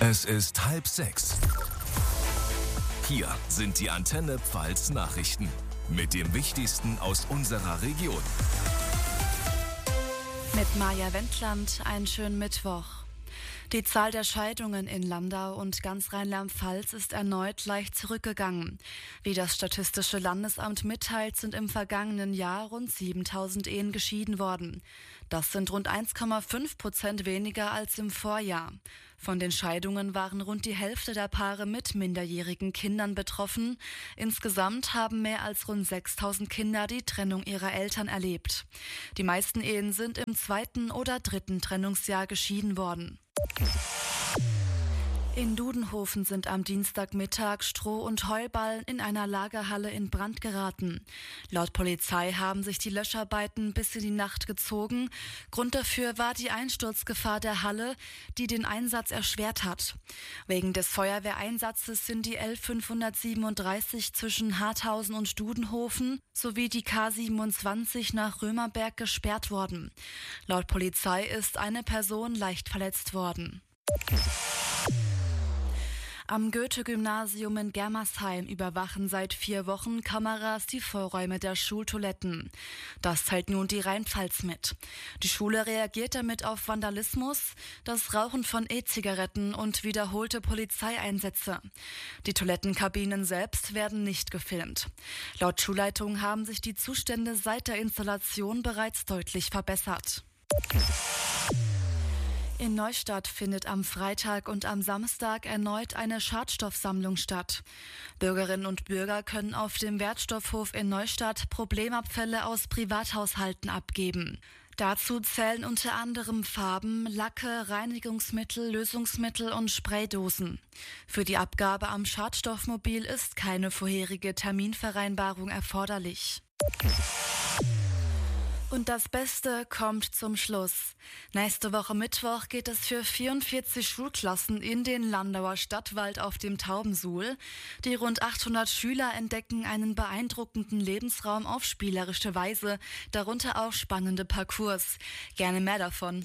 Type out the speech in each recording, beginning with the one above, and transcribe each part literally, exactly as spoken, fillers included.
Es ist halb sechs. Hier sind die Antenne Pfalz Nachrichten mit dem Wichtigsten aus unserer Region. Mit Maja Wendland, einen schönen Mittwoch. Die Zahl der Scheidungen in Landau und ganz Rheinland-Pfalz ist erneut leicht zurückgegangen. Wie das Statistische Landesamt mitteilt, sind im vergangenen Jahr rund siebentausend Ehen geschieden worden. Das sind rund eins Komma fünf Prozent weniger als im Vorjahr. Von den Scheidungen waren rund die Hälfte der Paare mit minderjährigen Kindern betroffen. Insgesamt haben mehr als rund sechstausend Kinder die Trennung ihrer Eltern erlebt. Die meisten Ehen sind im zweiten oder dritten Trennungsjahr geschieden worden. In Dudenhofen sind am Dienstagmittag Stroh- und Heuballen in einer Lagerhalle in Brand geraten. Laut Polizei haben sich die Löscharbeiten bis in die Nacht gezogen. Grund dafür war die Einsturzgefahr der Halle, die den Einsatz erschwert hat. Wegen des Feuerwehreinsatzes sind die L fünfhundertsiebenunddreißig zwischen Harthausen und Dudenhofen sowie die K siebenundzwanzig nach Römerberg gesperrt worden. Laut Polizei ist eine Person leicht verletzt worden. Am Goethe-Gymnasium in Germersheim überwachen seit vier Wochen Kameras die Vorräume der Schultoiletten. Das teilt nun die Rheinpfalz mit. Die Schule reagiert damit auf Vandalismus, das Rauchen von E-Zigaretten und wiederholte Polizeieinsätze. Die Toilettenkabinen selbst werden nicht gefilmt. Laut Schulleitung haben sich die Zustände seit der Installation bereits deutlich verbessert. In Neustadt findet am Freitag und am Samstag erneut eine Schadstoffsammlung statt. Bürgerinnen und Bürger können auf dem Wertstoffhof in Neustadt Problemabfälle aus Privathaushalten abgeben. Dazu zählen unter anderem Farben, Lacke, Reinigungsmittel, Lösungsmittel und Spraydosen. Für die Abgabe am Schadstoffmobil ist keine vorherige Terminvereinbarung erforderlich. Und das Beste kommt zum Schluss. Nächste Woche Mittwoch geht es für vierundvierzig Schulklassen in den Landauer Stadtwald auf dem Taubensuhl. Die rund achthundert Schüler entdecken einen beeindruckenden Lebensraum auf spielerische Weise, darunter auch spannende Parcours. Gerne mehr davon.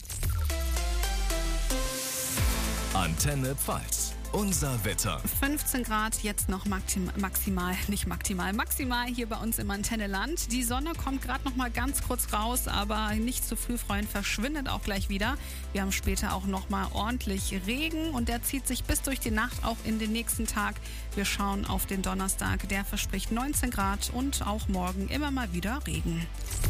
Antenne Pfalz. Unser Wetter. fünfzehn Grad, jetzt noch maxim, maximal, nicht maximal, maximal hier bei uns im Antenneland. Die Sonne kommt gerade noch mal ganz kurz raus, aber nicht zu früh freuen, verschwindet auch gleich wieder. Wir haben später auch noch mal ordentlich Regen und der zieht sich bis durch die Nacht auch in den nächsten Tag. Wir schauen auf den Donnerstag, der verspricht neunzehn Grad und auch morgen immer mal wieder Regen.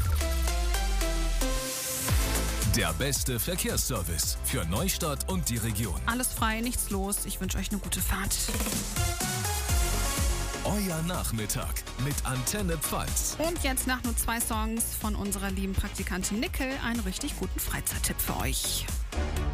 Der beste Verkehrsservice für Neustadt und die Region. Alles frei, nichts los. Ich wünsche euch eine gute Fahrt. Euer Nachmittag mit Antenne Pfalz. Und jetzt nach nur zwei Songs von unserer lieben Praktikantin Nickel einen richtig guten Freizeittipp für euch.